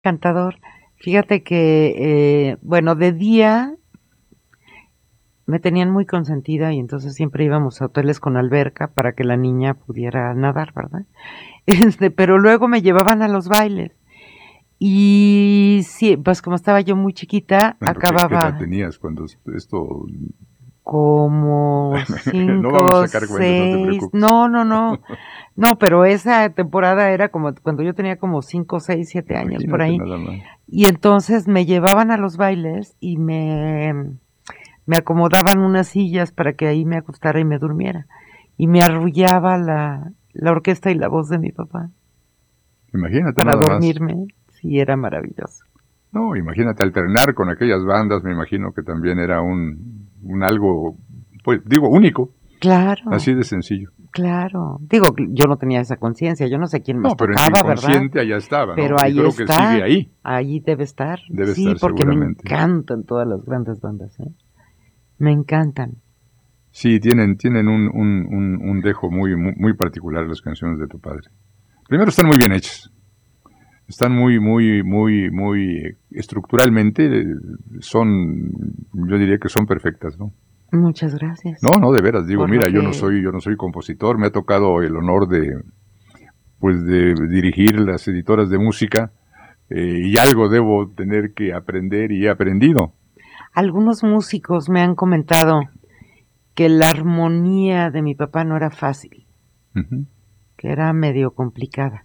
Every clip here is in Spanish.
Cantador. Fíjate que, bueno, de día me tenían muy consentida y entonces siempre íbamos a hoteles con alberca para que la niña pudiera nadar, ¿verdad? Pero luego me llevaban a los bailes. Y sí, pues como estaba yo muy chiquita, Bueno, ¿qué edad acababa tenías cuando esto? como No vamos a cinco, sacar cuentas, no te seis, preocupes. no, pero esa temporada era como cuando yo tenía como 5, 6, 7 años por Imagínate ahí. nada más. Y entonces me llevaban a los bailes y me acomodaban unas sillas para que ahí me acostara y me durmiera. Y me arrullaba la orquesta y la voz de mi papá Imagínate para nada más. dormirme. Sí, era maravilloso. No, imagínate alternar con aquellas bandas, me imagino que también era un algo, pues digo, único, Claro, así de sencillo. claro. Digo, yo no tenía esa conciencia, yo no sé quién más No, pero en tu tocaba, ¿verdad? inconsciente allá estaba, Pero ¿no? Y ahí creo que sigue está, ahí, ahí debe estar. debe Sí, estar porque me seguramente. encantan todas las grandes bandas, ¿eh? Me encantan. Sí, tienen un dejo muy particular las canciones de tu padre. Primero están muy bien hechas. Están muy estructuralmente yo diría que son perfectas, ¿no? Muchas gracias. No, de veras, digo, Por lo mira, que yo no soy compositor, me ha tocado el honor pues de dirigir las editoras de música, y algo debo tener que aprender y he aprendido. algunos músicos me han comentado que la armonía de mi papá no era fácil, Ujú. que era medio complicada.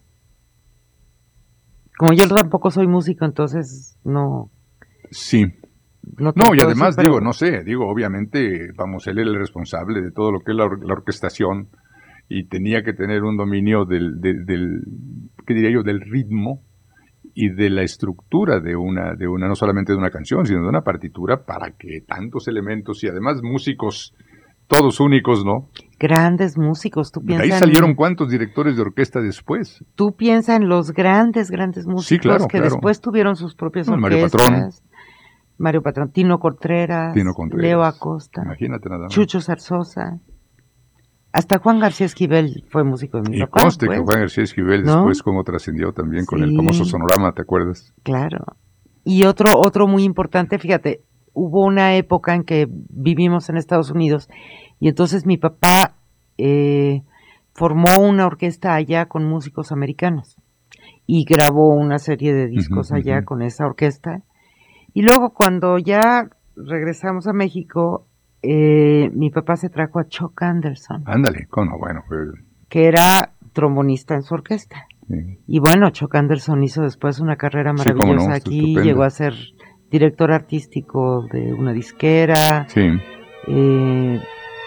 Como yo tampoco soy músico, entonces Sí. no te lo No, y puedo decir, además digo, pero no sé, digo, obviamente, vamos, él era el responsable de todo lo que es la orquestación y tenía que tener un dominio ¿qué diría yo?, del ritmo y de la estructura no solamente de una canción, sino de una partitura para que tantos elementos y además músicos, todos únicos, ¿no? grandes músicos, De ahí salieron cuántos directores de orquesta después. tú piensa en los grandes, grandes Sí, músicos claro, que claro. después tuvieron sus propias No, Mario Patrón, orquestas, Mario Patrón, Tino Tino Contreras, Leo Contreras, Acosta, imagínate nada más. Chucho Zarzosa, hasta Juan García Esquivel fue músico de mi Y papá, conste que pues, Juan García Esquivel ¿no? después cómo trascendió también con el famoso Sí, sonorama, ¿te acuerdas? claro. Y otro muy importante, fíjate, hubo una época en que vivimos en Estados Unidos y entonces mi papá formó una orquesta allá con músicos americanos y grabó una serie de Ujú, discos allá ujú. con esa orquesta. Y luego cuando ya regresamos a México, mi papá se trajo a Chuck Anderson, Ándale, no, bueno, que era trombonista en su orquesta. sí. Y bueno, Chuck Anderson hizo después una carrera Sí, cómo no, maravillosa está aquí, llegó estupenda. a ser director artístico de una disquera, Sí, eh,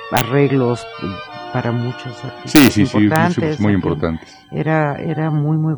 arreglos para muchos sí, artistas sí, sí, músicos importantes muy aquí. importantes. Era muy, muy